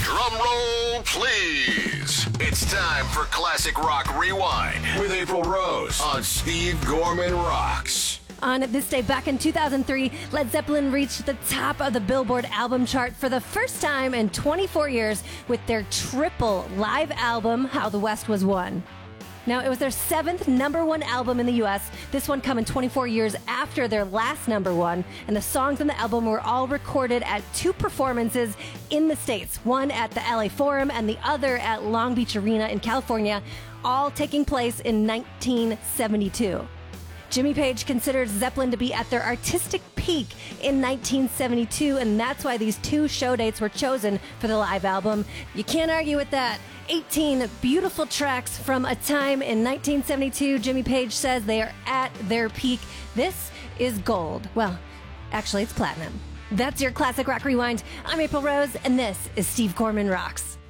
Drum roll, please. It's time for Classic Rock Rewind with April Rose on Steve Gorman Rocks. On this day back in 2003, Led Zeppelin reached the top of the Billboard album chart for the first time in 24 years with their triple live album, How the West Was Won. Now, it was their seventh number one album in the U.S., this one coming 24 years after their last number one, and the songs on the album were all recorded at two performances in the States, one at the LA Forum and the other at Long Beach Arena in California, all taking place in 1972. Jimmy Page considers Zeppelin to be at their artistic peak in 1972, and that's why these two show dates were chosen for the live album. You can't argue with that. 18 beautiful tracks from a time in 1972. Jimmy Page says they are at their peak. This is gold. Well, actually, it's platinum. That's your Classic Rock Rewind. I'm April Rose, and this is Steve Gorman Rocks.